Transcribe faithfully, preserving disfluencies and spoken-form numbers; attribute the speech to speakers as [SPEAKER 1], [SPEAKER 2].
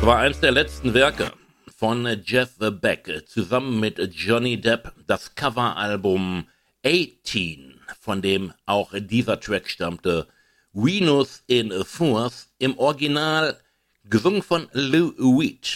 [SPEAKER 1] War eins der letzten Werke von Jeff Beck zusammen mit Johnny Depp, das Coveralbum achtzehn, von dem auch dieser Track stammte, Venus in Force, im Original gesungen von Lou Reed.